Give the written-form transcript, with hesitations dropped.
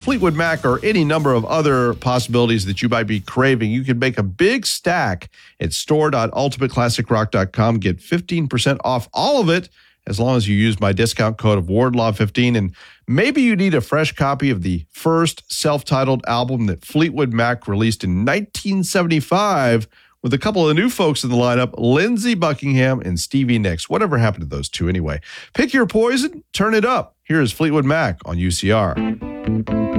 Fleetwood Mac or any number of other possibilities that you might be craving, you can make a big stack at store.ultimateclassicrock.com. Get 15% off all of it as long as you use my discount code of Wardlaw15. And maybe you need a fresh copy of the first self-titled album that Fleetwood Mac released in 1975 with a couple of new folks in the lineup, Lindsey Buckingham and Stevie Nicks. Whatever happened to those two anyway? Pick your poison, turn it up. Here is Fleetwood Mac on UCR.